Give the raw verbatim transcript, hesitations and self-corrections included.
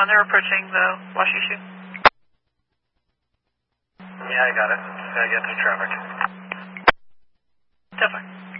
they're approaching the Washishu. Yeah, I got it. Gotta get through traffic. Definitely.